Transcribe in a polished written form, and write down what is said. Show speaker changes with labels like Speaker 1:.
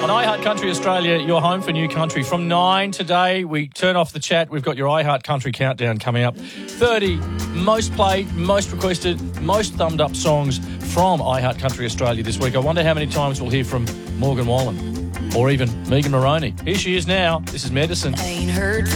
Speaker 1: On iHeart Country Australia, your home for new country. From 9 today, we turn off the chat. We've got your iHeart Country countdown coming up. 30 most played, most requested, most thumbed up songs from iHeart Country Australia this week. I wonder how many times we'll hear from Morgan Wallen or even Megan Moroney. Here she is now. This is Medicine.
Speaker 2: I ain't heard from